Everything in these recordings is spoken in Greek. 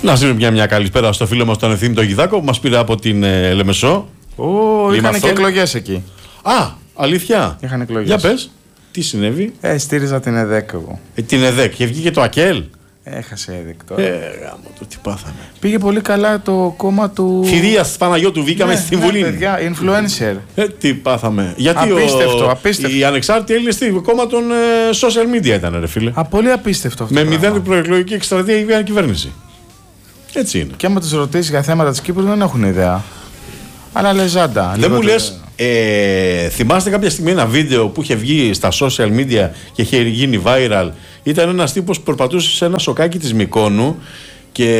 Να στείλουμε μια καλησπέρα στο φίλο μας τον Ευθύμη τον Γιδάκο που μας πήρε από την Λεμεσό. Είχαν και εκλογές εκεί. Α, αλήθεια. Είχαν εκλογές. Για πες, τι συνέβη? Στήριζα την ΕΔΕΚ εγώ. Την ΕΔΕΚ και βγήκε το ΑΚΕΛ. Έχασε η ΕΔΕΚ τώρα. Γάμο το, τι πάθαμε. Πήγε πολύ καλά το κόμμα του. Θηρίας Παναγιώτου, βγήκαμε στην Βουλή. Παιδιά, influencer. Τι πάθαμε. Γιατί απίστευτο. οι ανεξάρτητοι Έλληνες στη κόμμα των social media ήταν, ρε φίλε. Πολύ απίστευτο αυτό. Με 0 προεκλογική εκστρατεία η κυβέρνηση. Έτσι είναι. Και άμα τους ρωτήσεις για θέματα της Κύπρου δεν έχουν ιδέα. Αλλά λεζάντα. Δεν μου λες, θυμάστε κάποια στιγμή ένα βίντεο που είχε βγει στα social media και είχε γίνει viral? Ήταν ένας τύπος που περπατούσε σε ένα σοκάκι της Μυκόνου και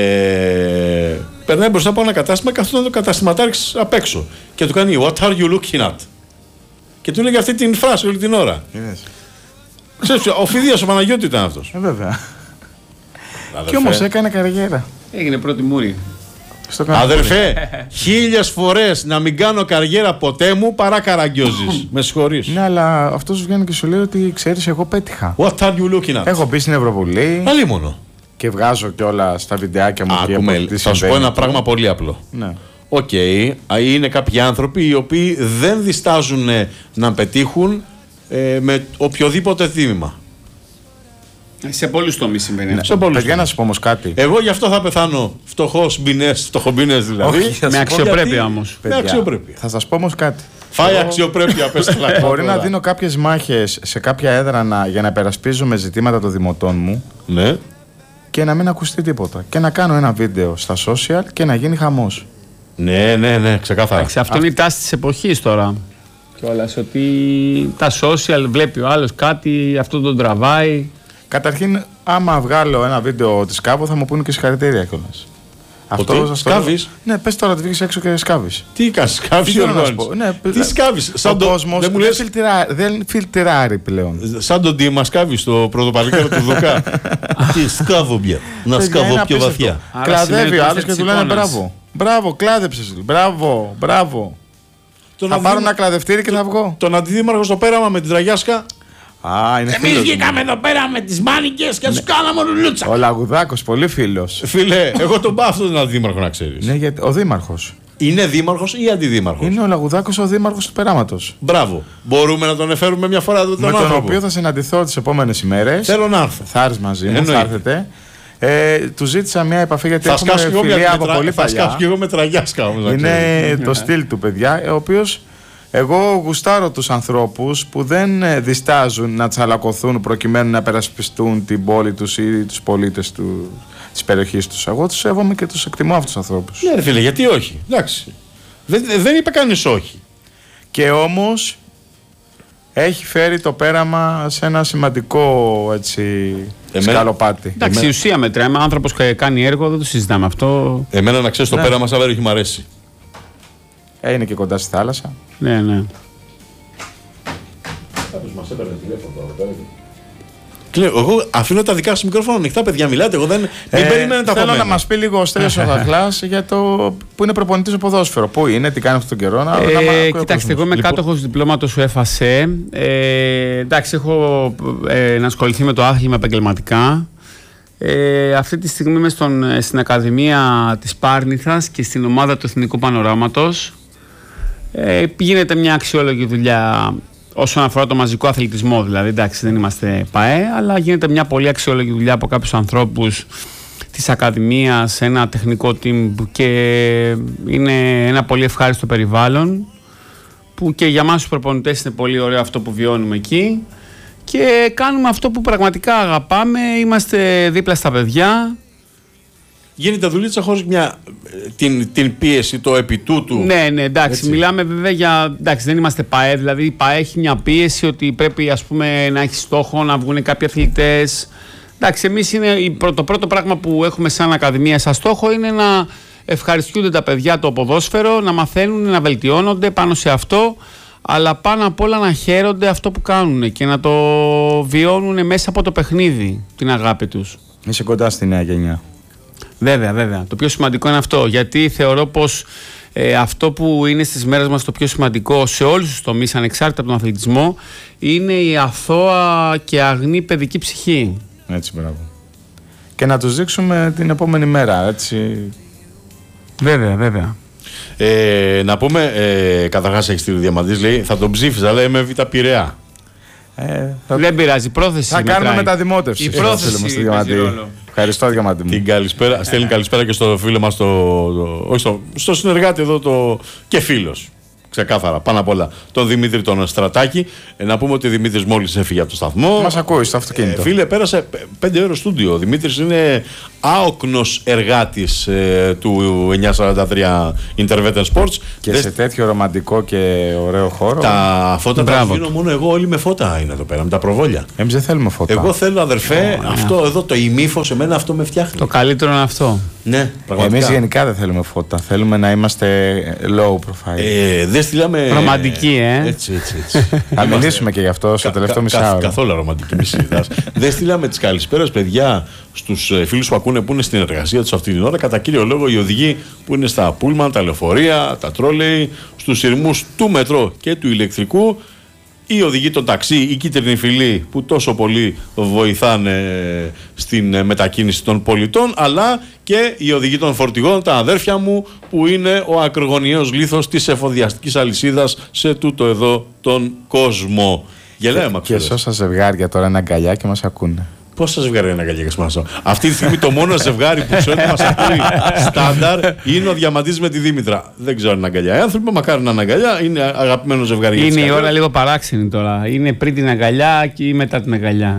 περνάει μπροστά από ένα κατάστημα και καθόταν το καταστηματάρχης απ' έξω και του κάνει What are you looking at? Και του λέγε αυτή την φράση όλη την ώρα. Ξέρεις, ο Φιδίας ο Παναγιώτη ήταν αυτός. Βέβαια. Και όμως έκανε καριέρα. Έγινε πρώτη μούρη. Αδερφέ, 1000 φορές να μην κάνω καριέρα ποτέ μου παρά Καραγκιόζης. Με συγχωρείς. Ναι, αλλά αυτός βγαίνει και σου λέει ότι ξέρεις, εγώ πέτυχα. What are you looking at? Έχω μπει στην Ευρωβουλή. Αλίμονο. Και βγάζω κιόλα στα βιντεάκια μου. Άκουμε, θα σου πω ένα πράγμα πολύ απλό. Ναι. Οκ, είναι κάποιοι άνθρωποι οι οποίοι δεν διστάζουν να πετύχουν με οποιοδήποτε τίμημα. Σε πολλούς τομείς συμβαίνει αυτό. Σε πολλούς. Παιδιά, να σου πω όμως κάτι. Εγώ γι' αυτό θα πεθάνω φτωχομπίνες δηλαδή. Όχι, με αξιοπρέπεια όμως. Με αξιοπρέπεια. Θα σας πω όμως κάτι. Φάει αξιοπρέπεια, πες καλά. Μπορεί να δίνω κάποιες μάχες σε κάποια έδρανα για να περασπίζομαι ζητήματα των δημοτών μου. Ναι. Και να μην ακουστεί τίποτα. Και να κάνω ένα βίντεο στα social και να γίνει χαμός. Ναι, ξεκάθαρα. Αυτό είναι η τάση της εποχής τώρα. Κιόλας ότι τα social βλέπει ο άλλος κάτι, αυτό τον τραβάει. Καταρχήν, άμα βγάλω ένα βίντεο τη σκάβω, θα μου πούνε και συγχαρητήρια κιόλας. Αυτό σκάβεις? Ναι, πες τώρα ότι βγήκες έξω και σκάβεις. Τι κάνεις, σκάβεις ή οργώνεις? Τι σκάβεις? Ο κόσμος δεν φιλτράρει πλέον. Σαν τον Ντίμα σκάβεις στο πρωτοπαλίκαρο του Δουκά. Τι σκάβω πια, να σκάβω πιο βαθιά. Κλαδεύει ο άλλος και του λένε μπράβο. Μπράβο, κλάδεψες. Μπράβο. Θα πάρω ένα κλαδευτήρι και θα βγω. Τον αντιδήμαρχο στο πέραμα με την Τραγιάσκα. Εμείς βγήκαμε εδώ πέρα με τις μάνικες και τους κάναμε ρουλούτσα. Ο Λαγουδάκος, πολύ φίλος. Φίλε, εγώ τον πάω αυτόν τον αντιδήμαρχο να ξέρεις. Ναι, γιατί ο δήμαρχος. Είναι δήμαρχος ή αντιδήμαρχος? Είναι ο Λαγουδάκος ο δήμαρχος του Περάματος. Μπράβο. Μπορούμε να τον εφέρουμε μια φορά τον με τον οποίο θα συναντηθώ τις επόμενες ημέρες. Θέλω να έρθω. Θα έρθεις μαζί μου, θα έρθετε. Του ζήτησα μια επαφή γιατί έχουμε φιλία από πολύ παλιά. Θα σκάσω και εγώ με Τραγιάσκα όμως. Είναι το στυλ του, παιδιά, ο οποίος εγώ γουστάρω τους ανθρώπους που δεν διστάζουν να τσαλακωθούν προκειμένου να περασπιστούν την πόλη τους ή τους πολίτες της περιοχής τους. Εγώ τους σέβομαι και τους εκτιμώ αυτούς τους ανθρώπους. Ναι, ρε φίλε, γιατί όχι? Εντάξει. Δεν είπε κανείς όχι. Και όμως έχει φέρει το πέραμα σε ένα σημαντικό σκαλοπάτι. Εντάξει, η ουσία μετράει. Είμαι άνθρωπος που κάνει έργο, δεν το συζητάμε αυτό. Εμένα να ξέρεις, το πέραμα σαν έχει μ' αρέσει. Είναι και κοντά στη θάλασσα. Ναι. Κάποιος μας έπαιρνε τηλέφωνο τώρα. Εγώ αφήνω τα δικά σου μικρόφωνα ανοιχτά, παιδιά, μιλάτε. Εγώ δεν περιμένετε από μένα. Θέλω να μας πει λίγο ο Στέλιος ο Δαχλάς για το που είναι προπονητής στο ποδόσφαιρο. Πού είναι, τι κάνει αυτόν τον καιρό. Κοιτάξτε, εγώ είμαι κάτοχος διπλώματος του ΕΦΑΣΕ. Εντάξει, έχω να ασχοληθεί με το άθλημα επαγγελματικά. Αυτή τη στιγμή είμαι στην Ακαδημία της Πάρνηθας και στην ομάδα του Εθνικού Πανοράματος. Γίνεται μια αξιόλογη δουλειά όσον αφορά το μαζικό αθλητισμό, δηλαδή. Εντάξει, δεν είμαστε ΠΑΕ, αλλά γίνεται μια πολύ αξιόλογη δουλειά από κάποιους ανθρώπους της Ακαδημίας, ένα τεχνικό team και είναι ένα πολύ ευχάριστο περιβάλλον που και για μας τους προπονητές είναι πολύ ωραίο αυτό που βιώνουμε εκεί και κάνουμε αυτό που πραγματικά αγαπάμε, είμαστε δίπλα στα παιδιά. Γίνεται δουλίτσα χωρίς την πίεση, το επιτούτου. Ναι, εντάξει. Έτσι. Μιλάμε βέβαια για. Εντάξει, δεν είμαστε ΠΑΕ. Δηλαδή, η ΠΑΕ έχει μια πίεση ότι πρέπει, ας πούμε, να έχει στόχο να βγουν κάποιοι αθλητές. Εντάξει, εμείς το πρώτο πράγμα που έχουμε σαν Ακαδημία, σαν στόχο, είναι να ευχαριστούνται τα παιδιά το ποδόσφαιρο, να μαθαίνουν, να βελτιώνονται πάνω σε αυτό. Αλλά πάνω απ' όλα να χαίρονται αυτό που κάνουν και να το βιώνουν μέσα από το παιχνίδι, την αγάπη τους. Είσαι κοντά στη νέα γενιά. Βέβαια. Το πιο σημαντικό είναι αυτό, γιατί θεωρώ πως αυτό που είναι στις μέρες μας το πιο σημαντικό σε όλους τους τομείς, ανεξάρτητα από τον αθλητισμό, είναι η αθώα και αγνή παιδική ψυχή. Έτσι, μπράβο. και να τους δείξουμε την επόμενη μέρα, έτσι. Βέβαια. Να πούμε, καταρχάς έχει στείλει ο Διαμαντής, λέει, θα τον ψήφιζα, αλλά είμαι Β' Πειραιά. Δεν πειράζει, η πρόθεση. Θα κάνουμε μεταδημότευση. Η πρόθεση. Ευχαριστώ, Διαμαντή μου. Την καλησπέρα, στέλνει καλησπέρα και στο φίλο μας, στο συνεργάτη εδώ και φίλος. Ξεκάθαρα, πάνω απ' όλα, τον Δημήτρη τον Στρατάκη. Να πούμε ότι ο Δημήτρης μόλις έφυγε από το σταθμό. Μας ακούει στο αυτοκίνητο. Φίλε, πέρασε 5 ώρες στούντιο. Ο Δημήτρης είναι άοκνος εργάτης του 943 Intervetan Sports. Και σε τέτοιο ρομαντικό και ωραίο χώρο. Τα φώτα τα αφήνω μόνο εγώ, όλοι με φώτα είναι εδώ πέρα, με τα προβόλια. Εμείς δεν θέλουμε φώτα. Εγώ θέλω, αδερφέ, αυτό εδώ το ημίφος, εμένα αυτό με φτιάχνει. Το καλύτερο είναι αυτό. Ναι, πραγματικά. Εμείς γενικά δεν θέλουμε φώτα. Θέλουμε να είμαστε low profile. Δεν στείλαμε. Ρομαντική, Έτσι. Θα μιλήσουμε και γι' αυτό στο τελευταίο μισάωρο. Καθόλου ρομαντική μισή. Δεν στείλαμε τις καλησπέρες, παιδιά, στους φίλους που ακούνε που είναι στην εργασία τους αυτή την ώρα. Κατά κύριο λόγο, οι οδηγοί που είναι στα πούλμαν, τα λεωφορεία, τα τρόλεϊ, στους σειρμούς του μετρό και του ηλεκτρικού. Οι οδηγοί των ταξί, οι κίτρινοι φιλοί που τόσο πολύ βοηθάνε στην μετακίνηση των πολιτών, αλλά και οι οδηγοί των φορτηγών, τα αδέρφια μου, που είναι ο ακρογωνιαίος λίθος της εφοδιαστικής αλυσίδας σε τούτο εδώ τον κόσμο. Γελάει, και σώσα ζευγάρια τώρα είναι αγκαλιά και μας ακούνε. Πόσα ζευγάρια είναι αγκαλιά και σημασία. Αυτή τη στιγμή το μόνο ζευγάρι που ξέρω ότι μας ακούει στάνταρ είναι ο Διαμαντής με τη Δήμητρα. Δεν ξέρω αν είναι αγκαλιά. Οι άνθρωποι, μακάρι να είναι αγκαλιά, είναι αγαπημένο ζευγάρι. Είναι η ώρα λίγο παράξενη τώρα. Είναι πριν την αγκαλιά και μετά την αγκαλιά.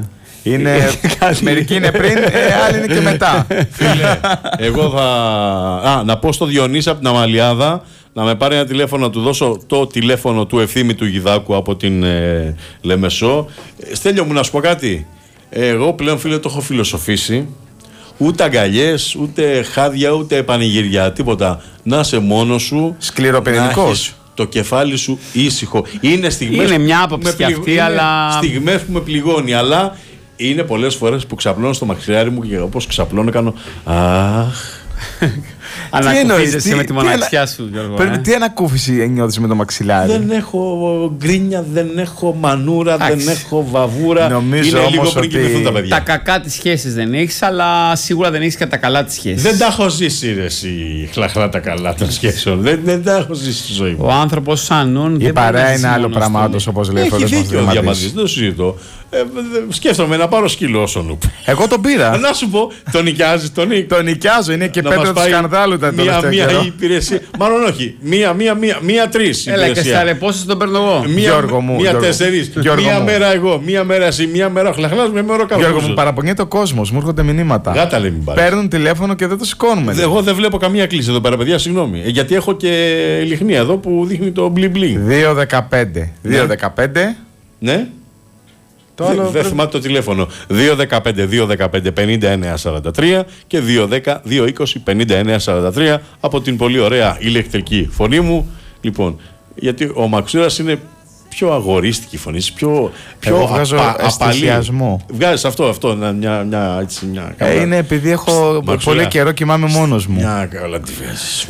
Μερικοί είναι πριν, άλλοι είναι και μετά. Φίλε, εγώ θα. Να πω στο Διονύση από την Αμαλιάδα να με πάρει ένα τηλέφωνο, να του δώσω το τηλέφωνο του Ευθύμη του Γιδάκου από την Λεμεσό. Στέλιο μου, να σου πω κάτι. Εγώ πλέον, φίλε, το έχω φιλοσοφήσει. Ούτε αγκαλιές, ούτε χάδια, ούτε πανηγυριά, τίποτα. Να είσαι μόνος σου. Σκληροπυρηνικός. Το κεφάλι σου ήσυχο. Είναι στιγμές. Είναι μια άποψη αυτή, αλλά. Στιγμές που με πληγώνει, αλλά είναι πολλές φορές που ξαπλώνω στο μαξιλάρι μου και όπως ξαπλώνω κάνω. Αχ. Ανακουφίζεσαι με τη μοναξιά σου, Γιώργο. Τι ανακούφιση νιώθεις με το μαξιλάρι? Δεν έχω γκρίνια, δεν έχω μανούρα, δεν έχω βαβούρα. Νομίζω είναι λίγο όμως πριν κοιμηθούν τα παιδιά. Τα κακά της σχέσης δεν έχεις, αλλά σίγουρα δεν έχεις και τα καλά της σχέσης. Δεν τα έχω ζήσει, ρε, εσύ, χλαχρά τα καλά των σχέσεων. Δεν τα έχω ζήσει στη ζωή μου. Ο άνθρωπος σαν νουν. Η παρέα είναι άλλο πραγμάτος, όπως λέει ο Έχει φίλος δίκιο ο Διαμαντής, δεν το συζητώ. Σκέφτομαι να πάρω σκύλο όσο νουπ. Εγώ τον πήρα. Να σου πω, τον νοικιάζει, τον νοικιάζω, είναι και πέτρο του σκανδάλου τα τελευταία μία υπηρεσία. Μάλλον όχι. Μία-τρεις. Έλα και στα ρεπόσεις τον παίρνω εγώ. Γιώργο μου. Μία-τέσσερις. Μία μέρα εγώ, μία μέρα εσύ, μία μέρα ο Χλαχλάς, μία μέρα ο Καρπούζος. Γιώργο μου, παραπονιέται ο κόσμος, μου έρχονται μηνύματα. Γάτα λέει, μην πάρει. Παίρνουν τηλέφωνο και δεν το σηκώνουμε. Εγώ δεν βλέπω καμία κλίση εδώ πέρα, παιδιά, συγγνώμη. Γιατί έχω και λιχνία εδώ που δείχνει το μπλι μπλι. 2-15. 2-15. Ναι. Δεν θυμάται το τηλέφωνο. 2-15-215-59-43 και 2-10-220-59-43 από την πολύ ωραία ηλεκτρική φωνή μου. Λοιπόν, γιατί ο Μαξούρας είναι πιο αγορίστικη φωνή, πιο αισθησιασμό. Βγάζεις αυτό, μια είναι επειδή έχω πολύ καιρό κοιμάμαι μόνος μου. Μια καλά τη βγάζεις.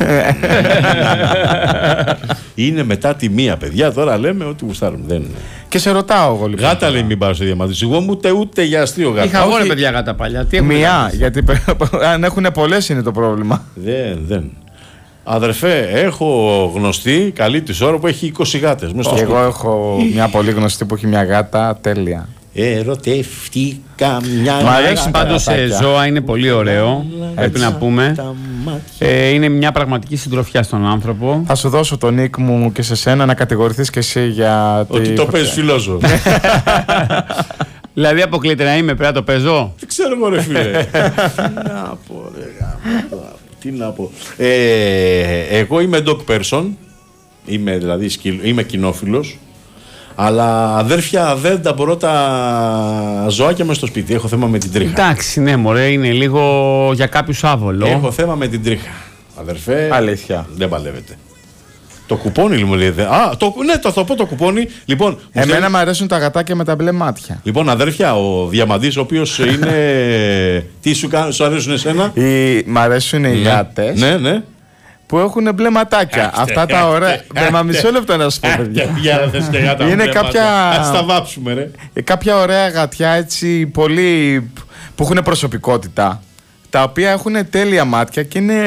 Είναι μετά τη μία, παιδιά, τώρα λέμε ότι γουστάρουμε. Δεν είναι. Και σε ρωτάω εγώ λοιπόν. Γάτα λέει, μην πάω στο Διαμαντή. Εγώ ούτε για αστείο γάτα. Είχα εγώ, παιδιά, γάτα παλιά. Μία, γιατί αν έχουν πολλές είναι το πρόβλημα. Δεν. Αδερφέ, έχω γνωστή καλή της ώρα που έχει 20 γάτες. Και εγώ έχω μια πολύ γνωστή που έχει μια γάτα τέλεια. Ερωτεύτηκα μια γάτα. Μ' αρέσει πάντως ζώα, είναι πολύ ωραίο. Πρέπει να πούμε. Είναι μια πραγματική συντροφιά στον άνθρωπο. Θα σου δώσω τον νίκ μου και σε σένα να κατηγορηθείς και εσύ για. Ότι το παίζεις φιλόζω. Δηλαδή αποκλείται να είμαι, πρέπει να το παίζω. Δεν ξέρω εγώ, ρε φίλε. Να πω, ρε. Τι να πω. Εγώ είμαι dog person. Είμαι κοινόφιλος. Αλλά αδέρφια δεν τα μπορώ τα ζωάκια μες στο σπίτι. Έχω θέμα με την τρίχα. Εντάξει, ναι, μωρέ, είναι λίγο για κάποιους άβολο. Έχω θέμα με την τρίχα. Αδερφέ. Αλήθεια. Δεν παλεύεται. Το κουπόνι μου λέει. Θα το πω το κουπόνι. Λοιπόν, εμένα μου αρέσουν τα γατάκια με τα μπλε μάτια. Λοιπόν, αδέρφια, ο Διαμαντής, ο οποίος είναι. Τι σου αρέσουν εσένα? Μ' αρέσουν οι γάτες. Ναι. Που έχουν μπλε ματάκια. Αυτά τα ωραία. Με μισό λεπτό να σου πω, παιδιά. Είναι κάποια. Ας τα βάψουμε, ρε. Κάποια ωραία γατιά έτσι πολύ. Που έχουν προσωπικότητα. τα οποία έχουν τέλεια μάτια και είναι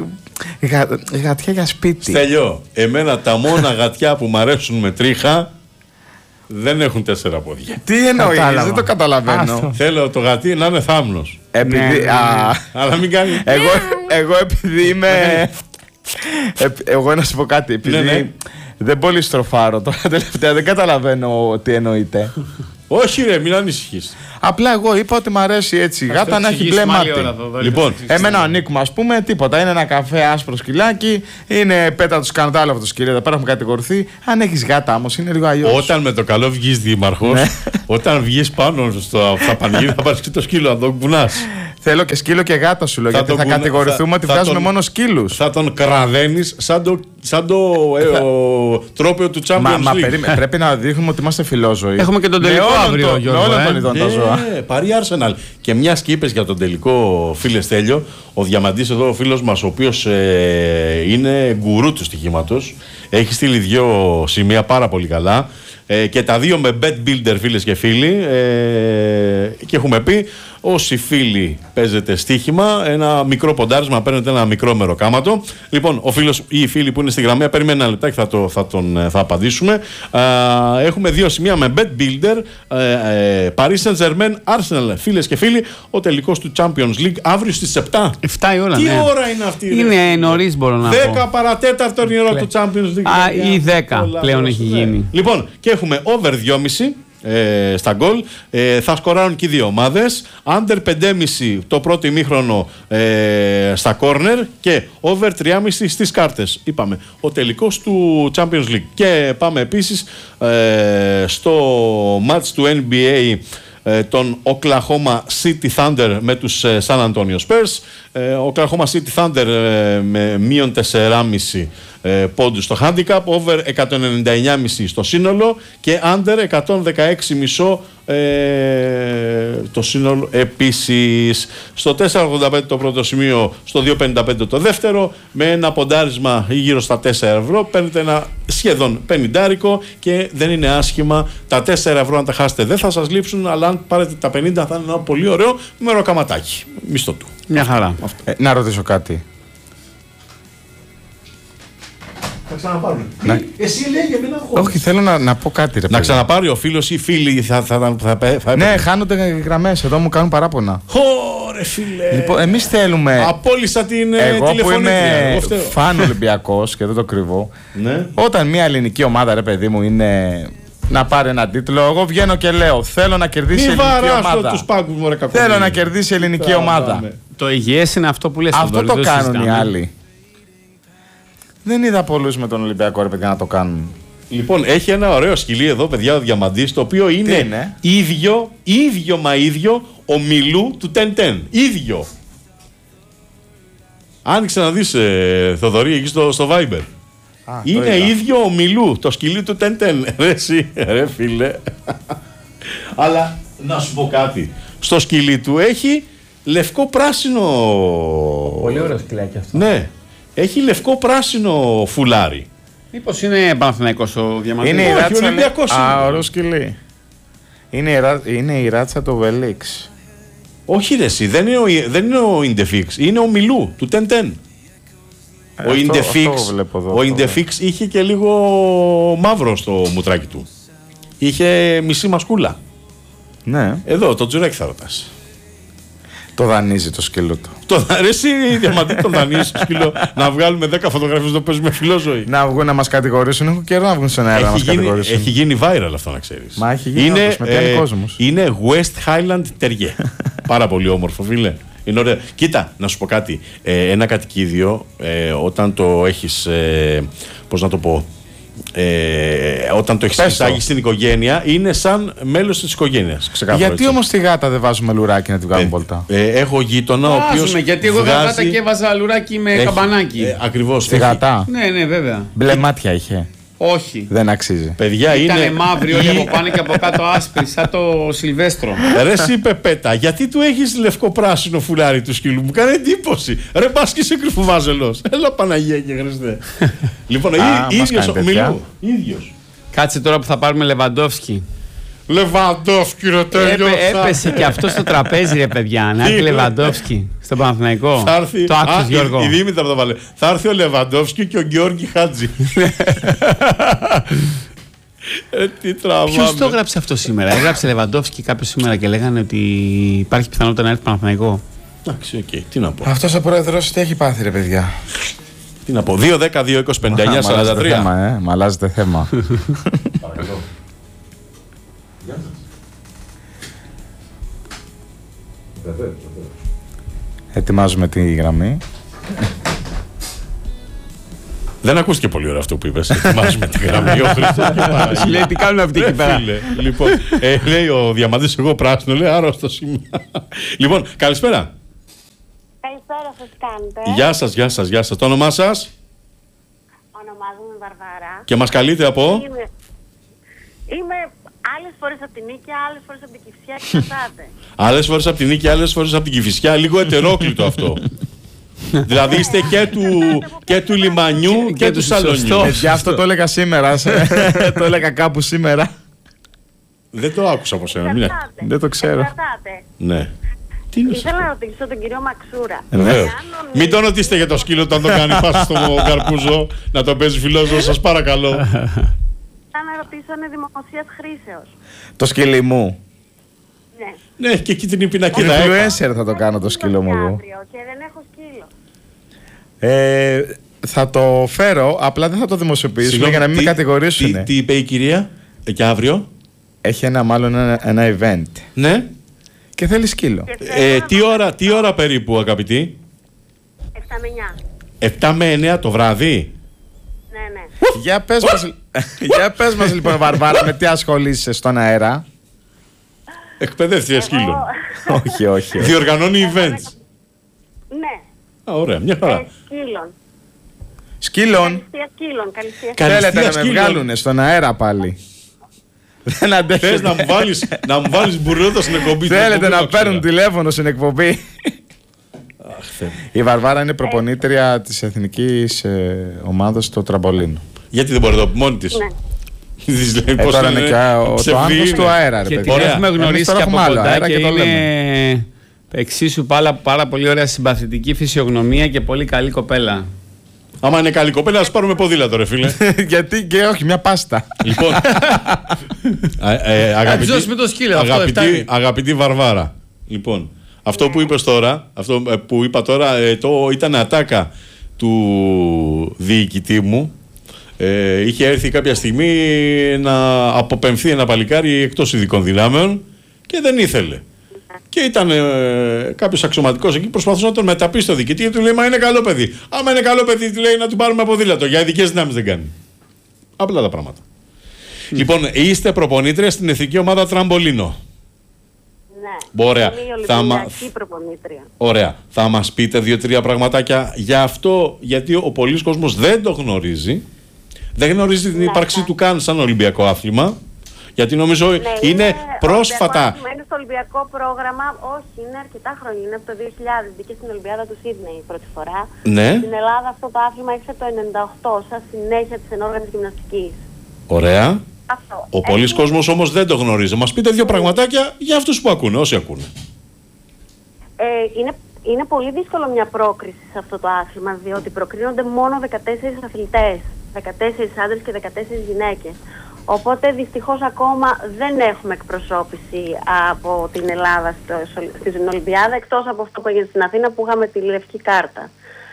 γατιά για σπίτι. Στέλιο, εμένα τα μόνα γατιά που μ' αρέσουν με τρίχα δεν έχουν 4 πόδια. Τι εννοείς, δεν το καταλαβαίνω. Θέλω το γατί να είναι θάμνος. Επειδή, Αλλά μην κάνει. εγώ επειδή είμαι. Εγώ να σου πω κάτι. Επειδή δεν πολύ στροφάρω τώρα τελευταία, δεν καταλαβαίνω τι εννοείται. Όχι, ρε, μην ανησυχείς. Απλά εγώ είπα ότι μου αρέσει έτσι η γάτα να έχει μπλε μάτι. Λοιπόν, εμένα ο Νίκ μου, ας πούμε, τίποτα. Είναι ένα καφέ άσπρο σκυλάκι, είναι πέτα του σκανδάλου αυτό το σκυλί. Εδώ πέρα έχουμε κατηγορηθεί. Αν έχει γάτα όμως, είναι λίγο αλλιώς. Όταν με το καλό βγεις δήμαρχος, όταν βγεις πάνω στα πανηγύρια, θα πάρεις και το σκύλο να τον κουνάς. Θέλω και σκύλο και γάτα σου λέω, γιατί θα κατηγορηθούμε ότι βγάζουμε μόνο σκύλους. Θα τον κραδένεις σαν το τρόπαιο του Champions League. Πρέπει να δείχνουμε ότι είμαστε φιλόζωοι. Έχουμε και τον τελικό αύριο, Γιώργο. Με όλων των ειδών τα ζώα. Πάρει Arsenal. Και μιας και είπες για τον τελικό, φίλε Στέλιο, ο Διαμαντής εδώ, ο φίλος μας, ο οποίος είναι γκουρού του στοιχήματος, έχει στείλει 2 σημεία πάρα πολύ καλά. Και τα 2 με bet builder, φίλες και φίλοι, και έχουμε πει όσοι φίλοι παίζετε στοίχημα, ένα μικρό ποντάρισμα, παίρνετε ένα μικρό μεροκάματο. Λοιπόν, ο φίλος ή η φίλη που είναι στη γραμμή, περιμένει ένα λεπτάκι, θα απαντήσουμε. Έχουμε 2 σημεία με bet builder, Paris Saint-Germain, Arsenal, φίλες και φίλοι, ο τελικός του Champions League αύριο στις 7. 7 η ώρα, Τι ώρα είναι αυτή? Είναι νωρίς, μπορώ να πω. 10 παρατέταρτο είναι η ώρα του Champions League. Ή 10 πλέον έχει γίνει. Λοιπόν, και έχουμε over 2,5 στα γκολ. Θα σκοράρουν και οι 2 ομάδες. Under 5,5 το πρώτο ημίχρονο στα corner και over 3,5 στις κάρτες. Είπαμε, ο τελικός του Champions League. Και πάμε επίσης στο match του NBA τον Oklahoma City Thunder με τους San Antonio Spurs. Oklahoma City Thunder με μείον 4,5 πόντους στο handicap, over 199,5 στο σύνολο και under 116,5 το σύνολο επίσης. Στο 4,85 το πρώτο σημείο, στο 2,55 το δεύτερο, με ένα ποντάρισμα γύρω στα 4 ευρώ παίρνετε ένα σχεδόν 50 και δεν είναι άσχημα. Τα 4 ευρώ αν τα χάσετε δεν θα σας λείψουν, αλλά αν πάρετε τα 50 θα είναι ένα πολύ ωραίο μεροκαματάκι μισθό του. Μια χαρά. Να ρωτήσω κάτι. Θα ξαναπάρουν. Ναι. Εσύ λέγε, μην αγχώνεσαι. Όχι, θέλω να πω κάτι. Ρε, να ξαναπάρει ο φίλος ή οι φίλοι θα ναι, χάνονται γραμμές. Εδώ μου κάνουν παράπονα. Ωρε φίλε. Λοιπόν, εμείς θέλουμε. Απόλυσα την εγώ τηλεφωνήτρια. Που είμαι φαν Ολυμπιακός και δεν το κρυβώ. Ναι. Όταν μια ελληνική ομάδα, ρε παιδί μου, είναι να πάρει ένα τίτλο, εγώ βγαίνω και λέω: θέλω να κερδίσει η ελληνική ομάδα. Τους πάγκους, μωρέ, θέλω να κερδίσει η ελληνική ομάδα. Το υγιές είναι αυτό που λες. Αυτό το κάνουν οι άλλοι. Δεν είδα πολλούς με τον Ολυμπιακό, ρε παιδιά, να το κάνουν. Λοιπόν, έχει ένα ωραίο σκυλί εδώ, παιδιά, ο Διαμαντής, το οποίο είναι ίδιο ομιλού του 10-10. Ίδιο. Άνοιξε να δεις, Θοδωρή, εκεί στο Viber. Είναι ίδιο ομιλού, το σκυλί του 10-10. Ρε εσύ, ρε φίλε. Αλλά να σου πω κάτι. Στο σκυλί του έχει λευκό πράσινο. Πολύ ωραίο σκυλάκι αυτό. Ναι. Έχει λευκό πράσινο φουλάρι. Μήπως είναι Παναθηναϊκός ο Διαμαντής? Είναι η ράτσα. Ολυμπιακός. Ωραίο σκυλί. Είναι η ράτσα του Βελίξ. Όχι ρε εσύ, δεν είναι ο Indefix, είναι ο Μιλού του 10-10. Ο Indefix είχε και λίγο μαύρο στο μουτράκι του. Είχε μισή μασκούλα. Ναι. Εδώ, το τζουρέκι θα ρωτάς. Το δανείζει το σκύλο του. Εσύ Διαμαντή τον δανείζει το σκύλο. Να βγάλουμε 10 φωτογραφίες να παίζουμε φιλόζωη. Να βγουν να μας κατηγορήσουν. Έχω καιρό να βγουν στον αέρα να μας κατηγορήσουν. Έχει γίνει viral αυτό να ξέρεις. Μα έχει γίνει με πιάνει κόσμος. Είναι West Highland Terrier. Πάρα πολύ όμορφο, φίλε. Είναι ωραία. Κοίτα, να σου πω κάτι. Ένα κατοικίδιο, όταν το έχεις, πώς να το πω, όταν το έχεις εισάγει στην οικογένεια, είναι σαν μέλος της οικογένειας. Γιατί όμως τη γάτα δεν βάζουμε λουράκι να τη βγάλουμε βολτά? Έχω γείτονα ο οποίος. Γιατί εγώ βγάζει... γάτα και έβαζα λουράκι με καμπανάκι. Ακριβώς. Τη γάτα. Ναι, βέβαια. Μπλε μάτια είχε. Όχι. Δεν αξίζει. Παιδιά, ήτανε μαύρη όλοι από πάνω και από κάτω άσπρη, σαν το Σιλβέστρο. Ρε εσύ Πεπέτα, γιατί του έχεις λευκό-πράσινο φουλάρι του σκύλου? Μου κάνει εντύπωση. Ρε πας και είσαι κρυφοβάζελος. Έλα Παναγία και Χριστέ. Λοιπόν, ίδιος ο Μιλού. Ίδιος. Κάτσε τώρα που θα πάρουμε Λεβαντόφσκι. Λεβαντόφσκι, ρε, τέλειωσα. Έπεσε και αυτό στο τραπέζι, ρε παιδιά. Να έρθει Λεβαντόφσκι στον Παναθηναϊκό. Το άκουσες, Γιώργο? Η Δήμητρα το βάλε. Θα έρθει ο Λεβαντόφσκι και ο Γιώργη Χάτζη. Τι τραβάμε. Ποιος το έγραψε αυτό σήμερα? Έγραψε Λεβαντόφσκι κάποιος σήμερα και λέγανε ότι υπάρχει πιθανότητα να έρθει Παναθηναϊκό. Εντάξει, οκ. Τι να πω. Αυτός ο πρόεδρος τι έχει πάθει, ρε παιδιά? Τι να πω. 2-10-2-25-9-43. Μ' αλλάζετε θέμα. Παρακαλώ. Γεια σας. Ετοιμάζουμε τη γραμμή. Δεν ακούστηκε πολύ ωραία αυτό που είπες. Ετοιμάζουμε τη γραμμή. Ο Χριστός και Παναγία. Λέει τι κάνουν αυτοί εκεί πέρα. Λοιπόν, λέει ο Διαμαντής, εγώ πράσινο, λέει άρρωστος είμαι. Λοιπόν, καλησπέρα. Καλησπέρα, σας κάνετε? Γεια σας, γεια σας, γεια σας. Το όνομά σας? Ονομάζομαι Βαρβάρα. Και μας καλείτε από? Είμαι άλλες φορές από την Νίκη, άλλες φορές από την Κηφισιά και κρατάτε. Άλλες φορές από την Νίκη, άλλες φορές από την Κηφισιά. Λίγο ετερόκλητο αυτό. Δηλαδή είστε και του λιμανιού και του Σαλονιού. Γι' αυτό το έλεγα σήμερα. Το έλεγα κάπου σήμερα. Δεν το άκουσα από σένα. Δεν το ξέρω. Κρατάτε. Ναι. Τι είναι Ήθελα να ρωτήσω τον κύριο Μαξούρα. Βεβαίως. Μην τον ρωτήσετε για το σκύλο όταν το κάνει πάση στον καρπούζο να το παίζει φιλόζωο, σας παρακαλώ. Θα να ρωτήσω αν είναι δημοσίας χρήσεως. Το σκυλί μου. Ναι. Ναι, και εκεί την πινακίδα. Influencer θα το κάνω το σκύλο μου εγώ. Και δεν έχω σκύλο. Θα το φέρω, απλά δεν θα το δημοσιοποιήσουμε για να μην με κατηγορήσουν. Τι είπε η κυρία, και αύριο? Έχει ένα event. Ναι. Και θέλει σκύλο. Τι ώρα περίπου, αγαπητή? 7 με 9. 7 με 9 το βράδυ. Ναι, ναι. Για πες μας λοιπόν, Βαρβάρα, με τι ασχολείσαι στον αέρα? Εκπαιδεύτρια σκύλων. Όχι. Διοργανώνει events. Ναι. Ωραία, μια χαρά. Σκύλων. Σκύλων. Καλυστία. Θέλετε να με βγάλουνε στον αέρα πάλι? Δεν αντέχετε. Θες να μου βάλεις μπουρλότα στην εκπομπή? Θέλετε να παίρνουν τηλέφωνο στην εκπομπή? Η Βαρβάρα είναι προπονήτρια της εθνικής ομάδας στο τραμπολίνο. Γιατί δεν μπορεί να το πει μόνη της? Ναι. Τώρα είναι και το άγχος του αέρα, ρε Και παιδιά. την έχουμε γνωρίσει και από άλλο κοντά αέρα και και το λέμε. είναι εξίσου πάρα πολύ ωραία συμπαθητική φυσιογνωμία και πολύ καλή κοπέλα. Άμα είναι καλή κοπέλα, ας πάρουμε ποδήλατο, ρε φίλε. Γιατί και όχι, μια πάστα. Λοιπόν, αγαπητή Βαρβάρα, λοιπόν, αυτό που είπες τώρα, αυτό που είπα τώρα, ήταν ατάκα του διοικητή μου. Είχε έρθει κάποια στιγμή να αποπεμφθεί ένα παλικάρι εκτός ειδικών δυνάμεων και δεν ήθελε. Και ήταν κάποιος αξιωματικός εκεί, προσπαθούσε να τον μεταπεί στο διοικητή και του λέει: μα είναι καλό παιδί. Άμα είναι καλό παιδί, του λέει να του πάρουμε ποδήλατο. Για ειδικές δυνάμεις δεν κάνει. Απλά τα πράγματα. Λοιπόν, είστε προπονήτρια στην εθνική ομάδα τραμπολίνο. Ναι. Ωραία. Είναι η προπονήτρια. Ωραία. Θα μας πείτε 2-3 πραγματάκια για αυτό, γιατί ο πολλής κόσμος δεν το γνωρίζει. Δεν γνωρίζει την ύπαρξη του καν σαν Ολυμπιακό άθλημα. Γιατί νομίζω είναι πρόσφατα. Είναι στο Ολυμπιακό πρόγραμμα, όχι, είναι αρκετά χρόνια. Είναι από το 2000. Μπήκε στην Ολυμπιάδα του Σίδνεϊ πρώτη φορά. Ναι. Στην Ελλάδα αυτό το άθλημα ήρθε το 98, σαν συνέχεια της ενόργανης γυμναστικής. Ωραία. Αυτό. Ο πολλής κόσμος όμως δεν το γνωρίζει. Μας πείτε 2 πραγματάκια για αυτούς που ακούνε, όσοι ακούνε. Είναι πολύ δύσκολο μια πρόκριση σε αυτό το άθλημα, διότι προκρίνονται μόνο 14 αθλητές. 14 άντρες και 14 γυναίκες. Οπότε δυστυχώς ακόμα δεν έχουμε εκπροσώπηση από την Ελλάδα στην Ολυμπιάδα, εκτός από αυτό που έγινε στην Αθήνα που είχαμε τη λευκή κάρτα.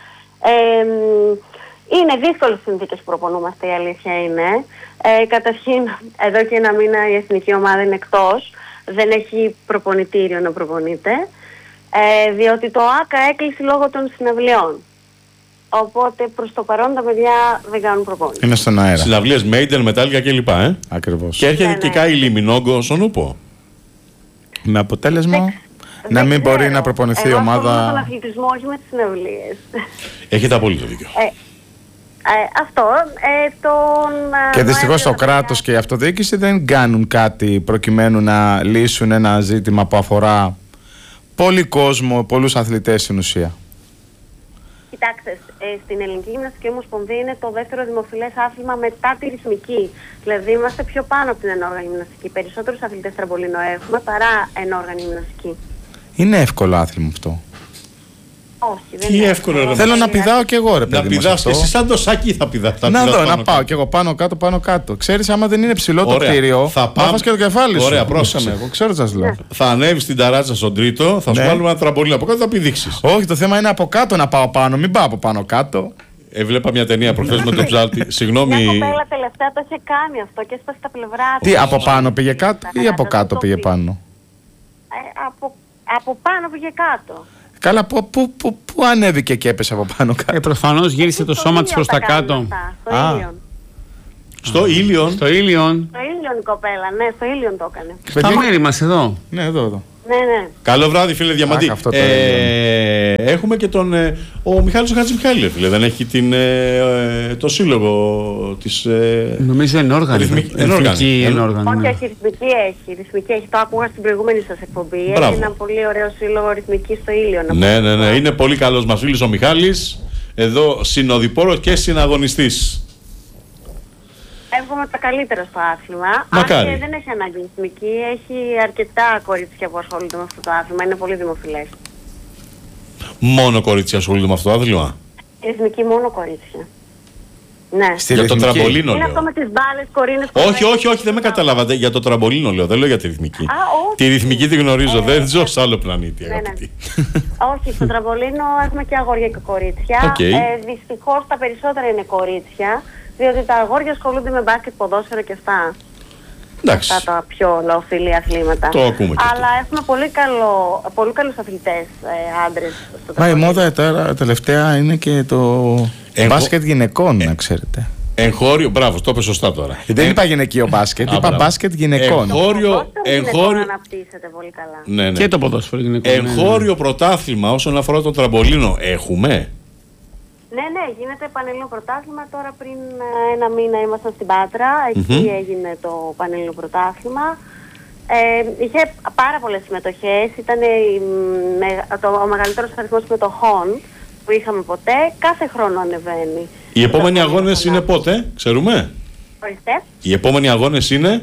Είναι δύσκολες συνθήκες που προπονούμαστε, η αλήθεια είναι. Καταρχήν, εδώ και ένα μήνα η εθνική ομάδα είναι εκτός, δεν έχει προπονητήριο να προπονείται, διότι το ΆΚΑ έκλεισε λόγω των συναυλιών. Οπότε προς το παρόν τα παιδιά δεν κάνουν προπόνηση. Είναι στον αέρα. Συναυλίες Μέιντελ, Μετάλλια κλπ. Ακριβώς. Και έρχεται και κάει Λιμινόγκο στον Ούπο. Με αποτέλεσμα να μην μπορεί να προπονηθεί η ομάδα. Εγώ ασχολούμαι με τον αθλητισμό, όχι με τις συναυλίες. Έχετε απόλυτο δίκιο. Αυτό. Και δυστυχώς το κράτος και η αυτοδιοίκηση δεν κάνουν κάτι προκειμένου να λύσουν ένα ζήτημα που αφορά πολύ κόσμο, πολλούς αθλητές στην ουσία. Κοιτάξτε, στην Ελληνική Γυμναστική Ομοσπονδία είναι το δεύτερο δημοφιλές άθλημα μετά τη ρυθμική. Δηλαδή είμαστε πιο πάνω από την ενόργανη γυμναστική. Περισσότερους αθλητές τραμπολίνο έχουμε παρά ενόργανη γυμναστική. Είναι εύκολο άθλημα αυτό? Όχι, δεν Τι είναι εύκολο, ρε. Θέλω να πηδάω κι εγώ, ρε παιδί. Να πηδάς και εσύ σαν το σάκι θα πηδάς. Να δω, να πάω κι εγώ πάνω κάτω. Ξέρεις, άμα δεν είναι ψηλό το κτίριο, θα φας και το κεφάλι σου. Ωραία, πρόσεξε. Εγώ ξέρω τι σας λέω. Θα ανέβεις την ταράτσα στον τρίτο, θα σου βάλουμε ένα τραμπολίνο από κάτω, θα πηδήξεις. Όχι, το θέμα είναι από κάτω να πάω πάνω, μην πάω από πάνω κάτω. Έβλεπα μια ταινία προχθές με τον ψάλτη. Συγγνώμη. Μια κοπέλα τελευταία το είχε κάνει αυτό και έσπασε τα πλευρά του. Τι, από πάνω πήγε κάτω ή από κάτω πήγε πάνω? Από πάνω πήγε κάτω. Καλά, πού ανέβηκε και έπεσε από πάνω κάτω? Προφανώς γύρισε το σώμα της προς τα κάτω. Στο Ήλιον. Στο Ήλιον. Στο Ήλιον. Στο Ήλιον η κοπέλα, ναι, στο Ήλιον το έκανε. Στα μέρη μας εδώ. Ναι, εδώ. Ναι. Καλό βράδυ, φίλε Διαμαντή. Αυτό το έχουμε και τον. Ο Μιχάλης ο Χατζημιχάλη, φίλε. Δεν έχει το σύλλογο της. Νομίζω ενόργανη. Ρυθμική Όχι, ρυθμική έχει. Το άκουγα στην προηγούμενη σας εκπομπή. Έχει ένα πολύ ωραίο σύλλογο ρυθμική στο Ήλιον. Ναι. Είναι πολύ καλός μας φίλος ο Μιχάλης. Εδώ συνοδοιπόρος και συναγωνιστής. Εύχομαι τα καλύτερα στο άθλημα. Μακάρι. Αν και δεν έχει ανάγκη ρυθμική, έχει αρκετά κορίτσια που ασχολούνται με αυτό το άθλημα. Είναι πολύ δημοφιλές. Μόνο κορίτσια ασχολούνται με αυτό το άθλημα? Η ρυθμική μόνο κορίτσια. Ναι. Για το τραμπολίνο Είναι λέω. αυτό με τις μπάλες, κορίνες. Όχι, δεν με καταλάβατε. Για το τραμπολίνο λέω, δεν λέω για τη ρυθμική. Όχι. Τη ρυθμική τη γνωρίζω, δεν ζω σε άλλο πλανήτη, Ναι. αγαπητή. Όχι, στο τραμπολίνο έχουμε και αγόρια και κορίτσια. Okay. Δυστυχώς τα περισσότερα είναι κορίτσια, διότι τα αγόρια ασχολούνται με μπάσκετ, ποδόσφαιρο και αυτά. Εντάξει. Αυτά τα πιο λαοφιλή αθλήματα. Το ακούμε και Αλλά έχουμε πολύ καλούς αθλητές άντρες στο Μα η τραμπολίνο. μόδα τώρα τελευταία είναι και το μπάσκετ γυναικών, να ξέρετε. Εγχώριο, μπράβο, το είπε σωστά τώρα. Δεν είπα γυναικείο μπάσκετ, είπα μπράβο. μπάσκετ γυναικών. Εγχώριο αναπτύσσεται πολύ καλά. Ναι. Και το ποδόσφαιρο γυναικών. Εγχώριο πρωτάθλημα όσον αφορά το τραμπολίνο έχουμε? Ναι, γίνεται πανελλήνιο πρωτάθλημα. Τώρα πριν ένα μήνα ήμασταν στην Πάτρα. Εκεί έγινε το πανελλήνιο πρωτάθλημα. Είχε πάρα πολλές συμμετοχές. Ήταν ο μεγαλύτερος αριθμός συμμετοχών που είχαμε ποτέ. Κάθε χρόνο ανεβαίνει. Οι επόμενοι αγώνες είναι πότε, ξέρουμε? Ορίστε. Οι επόμενοι αγώνες είναι?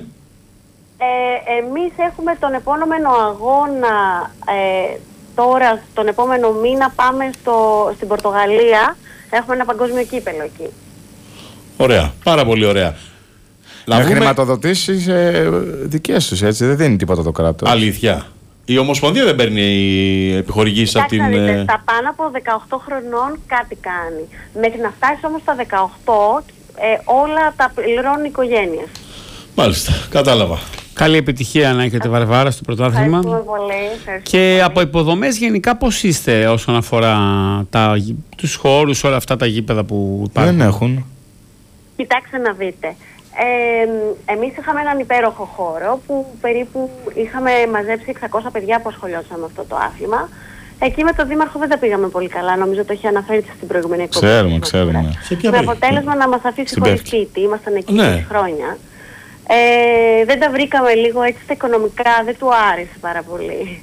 Εμείς έχουμε τον επόμενο αγώνα τώρα, τον επόμενο μήνα πάμε στην Πορτογαλία. Έχουμε ένα παγκόσμιο κύπελο εκεί. Ωραία, πάρα πολύ ωραία. Με χρηματοδοτήσεις δικές τους, έτσι, δεν δίνει τίποτα το κράτος. Αλήθεια. Η Ομοσπονδία δεν παίρνει επιχορηγήσεις από την... Στα πάνω από 18 χρονών κάτι κάνει. Μέχρι να φτάσει όμως στα 18, όλα τα πληρώνουν οι οικογένειες. Μάλιστα, κατάλαβα. Καλή επιτυχία να έχετε, Βαρβάρα, στο πρωτάθλημα. Ευχαριστούμε πολύ. Και από υποδομές γενικά πώς είστε όσον αφορά τους χώρους, όλα αυτά τα γήπεδα που υπάρχουν? Δεν έχουν. Κοιτάξτε να δείτε. Εμείς είχαμε έναν υπέροχο χώρο που περίπου είχαμε μαζέψει 600 παιδιά που ασχολιόντουσαν με αυτό το άθλημα. Εκεί με τον Δήμαρχο δεν τα πήγαμε πολύ καλά. Νομίζω το είχε αναφέρει στην προηγούμενη εκπομπή. Ξέρουμε. Με αποτέλεσμα να μας αφήσει χωρίς σπίτι. Ήμασταν εκεί 2 χρόνια. Δεν τα βρήκαμε λίγο έτσι στα οικονομικά, δεν του άρεσε πάρα πολύ.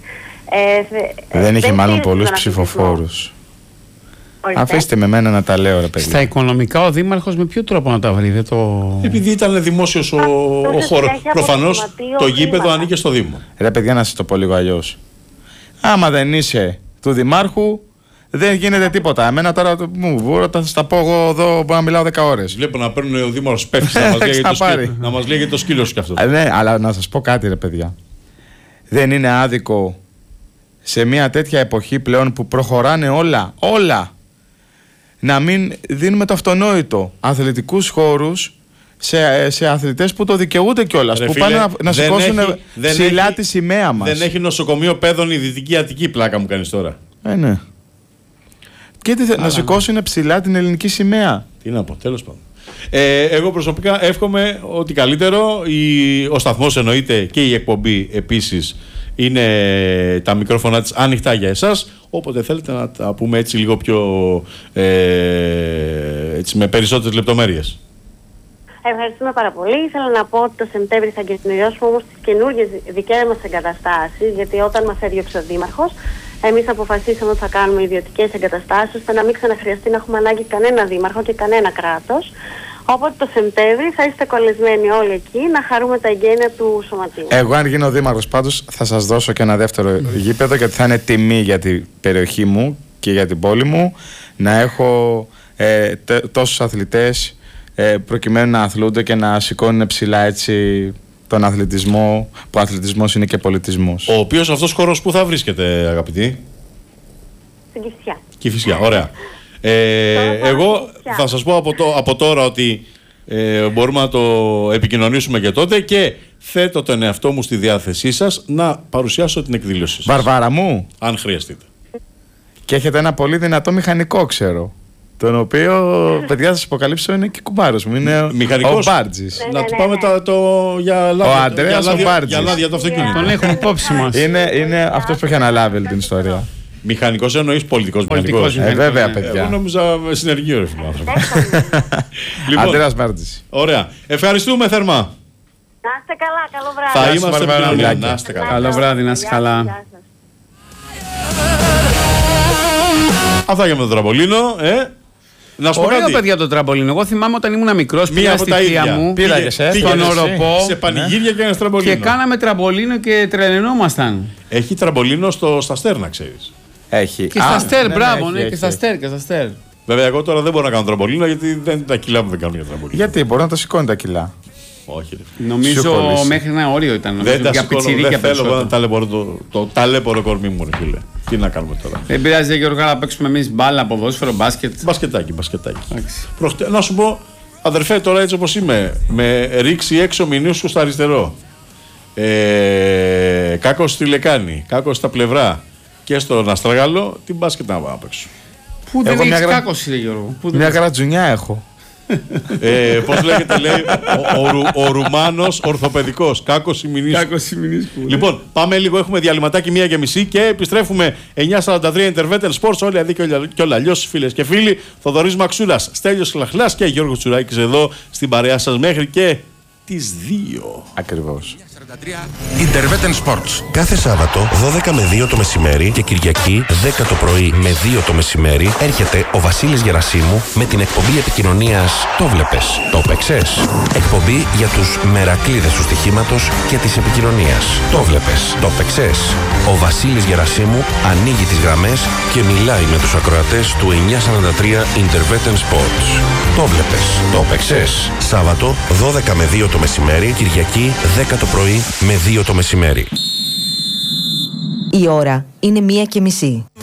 Δεν είχε μάλλον πολλούς ψηφοφόρους. Αφήστε με μένα να τα λέω, ρε παιδί. Στα οικονομικά ο Δήμαρχος με ποιο τρόπο να τα βρει? Επειδή ήταν δημόσιος ο χώρος. Προφανώς το γήπεδο ανήκε στο Δήμο. Ρε παιδιά, να σας το πω λίγο αλλιώς. Άμα δεν είσαι του Δημάρχου, δεν γίνεται τίποτα. Εμένα τώρα θα στα πω εγώ εδώ, μπορώ να μιλάω 10 ώρες. Βλέπω να παίρνουν ο Δήμαρχος πέφτει να μας λέγει το σκύλο σου κι αυτό. Ναι, αλλά να σας πω κάτι, ρε παιδιά. Δεν είναι άδικο σε μια τέτοια εποχή πλέον που προχωράνε όλα, να μην δίνουμε το αυτονόητο, αθλητικούς χώρους σε αθλητές που το δικαιούνται κιόλας, που πάνε να σηκώσουν ψηλά τη σημαία μας. Δεν έχει νοσοκομείο παιδών η Δυτική Αττική, πλάκα μου κάνεις τώρα. Ναι. Και να σηκώσουν ψηλά την ελληνική σημαία. Τι να πω, τέλος πάντων. Εγώ προσωπικά εύχομαι ότι καλύτερο. Ο σταθμός εννοείται και η εκπομπή επίσης είναι τα μικρόφωνα της ανοιχτά για εσάς. Όποτε θέλετε να τα πούμε έτσι λίγο πιο έτσι, με περισσότερες λεπτομέρειες. Ευχαριστούμε πάρα πολύ. Ήθελα να πω ότι το Σεπτέμβρη θα εγκαινιάσουμε όμως τις καινούργιες δικές μας εγκαταστάσεις, γιατί όταν μας έδιωξε ο Δήμαρχος Εμείς αποφασίσαμε ότι θα κάνουμε ιδιωτικές εγκαταστάσεις, ώστε να μην ξαναχρειαστεί να έχουμε ανάγκη κανένα δήμαρχο και κανένα κράτος. Οπότε το Σεπτέμβρη θα είστε καλεσμένοι όλοι εκεί να χαρούμε τα εγγένεια του Σωματείου. Εγώ, αν γίνω δήμαρχος, πάντως θα σας δώσω και ένα δεύτερο γήπεδο, γιατί θα είναι τιμή για την περιοχή μου και για την πόλη μου να έχω τόσους αθλητές προκειμένου να αθλούνται και να σηκώνουν ψηλά έτσι τον αθλητισμό, που ο αθλητισμός είναι και πολιτισμός. Ο οποίος αυτός χώρος που θα βρίσκεται, αγαπητοί? Στην Κηφισιά. Κηφισιά, ωραία. Εγώ θα σας πω από τώρα ότι μπορούμε να το επικοινωνήσουμε και τότε, και θέτω τον εαυτό μου στη διάθεσή σας να παρουσιάσω την εκδήλωση σας. Βαρβάρα μου, αν χρειαστείτε. Και έχετε ένα πολύ δυνατό μηχανικό, ξέρω. Τον οποίο, παιδιά, θα σας αποκαλύψω, είναι και κουμπάρος μου. Είναι μηχανικός, ο Μπάρτζης. Να του πάμε για λάδια. Ο Αντρέας ο Μπάρτζης. Για λάδια το αυτοκίνητο. Τον έχουμε υπόψη μας. Είναι αυτός που έχει αναλάβει όλη την ιστορία. Μηχανικός εννοείς πολιτικός μηχανικός? Βέβαια, παιδιά. Εγώ νόμιζα συνεργείο, ρε φίλε άνθρωπο. Λοιπόν, Αντρέας Μπάρτζης. ωραία. Ευχαριστούμε θερμά. Να είστε καλά, καλό βράδυ. Θα Γεια σας, είμαστε Βαρβάρα. επικοινωνία. Να είστε καλά. Καλό βράδυ, να είσαι καλά. Γεια σας. Αυτά για με το τραμπολίνο. Να σου πω Ωραίο, κάτι. παιδιά, το τραμπολίνο. Εγώ θυμάμαι όταν ήμουν μικρός, Μία πήγα από στη τα θεία ίδια. μου Πήγες, στον πήγαινες Οροπό Σε πανηγύρια και ένα τραμπολίνο. και κάναμε τραμπολίνο και τρελαινόμασταν. Έχει τραμπολίνο στα Στέρνα, ξέρεις. Έχει. Και στα Στέρ, μπράβο, ναι, έχει, και στα έχει. Στέρ, και στα Στέρ. Βέβαια, εγώ τώρα δεν μπορώ να κάνω τραμπολίνο γιατί τα κιλά μου δεν κάνουν για τραμπολίνο. Γιατί μπορεί να τα σηκώνει τα κιλά. Όχι, ρε. Σου Νομίζω κολλήσει. μέχρι ένα όριο ήταν. Νομίζω, Δεν τα για σηκώνω, πιτσιρίκια δεν θέλω εγώ περισσότερο. να ταλαιπωρώ το ταλέπορο κορμί μου, ρε φίλε. Τι να κάνουμε τώρα. Δεν πειράζει, Γιώργο, να παίξουμε εμείς μπάλα, ποδόσφαιρο, μπάσκετ. Μπασκετάκι. Να σου πω, αδερφέ, τώρα έτσι όπως είμαι, με ρίξει έξω Μηνύσου στο αριστερό. Κάκος στη Λεκάνη, Κάκος στα πλευρά και στον Αστράγαλο, την μπάσκετ να πάω απ' έξω. Πού δεν Εγώ έχεις μια κάκος, ρε Γιώργο. Πού δεν Μια έχεις- γρατζουνιά έχω. Πώς λέγεται, λέει, ο Ρουμάνος ορθοπαιδικός, Κάκος ημινής. Κάκος ημινής που. Λοιπόν, πάμε λίγο, έχουμε διαλυματάκι 1:30 και επιστρέφουμε 9:43 Intervention Sports. Όλοι αδεί και όλα αλλιώς, φίλες και φίλοι. Θοδωρής Μαξούλας, Στέλιος Λαχλάς και Γιώργος Τσουράκης εδώ στην παρέα σας μέχρι και τις 2. Ακριβώς. Intervention Sports. Κάθε Σάββατο 12 με 2 το μεσημέρι και Κυριακή 10 το πρωί με 2 το μεσημέρι έρχεται ο Βασίλης Γερασίμου με την εκπομπή επικοινωνίας «Το βλέπες, το παίξες». Εκπομπή για τους μερακλείδες του στοιχήματος και της επικοινωνίας. «Το βλέπες, το παίξες». Ο Βασίλης Γερασίμου ανοίγει τις γραμμές και μιλάει με τους ακροατές του 943 Intervention Sports. «Το βλέπες, το παίξες». Σάββατο 12 με 2 το μεσημέρι, Κυριακή 10 το πρωί με 2 το μεσημέρι. Η ώρα είναι 1:30.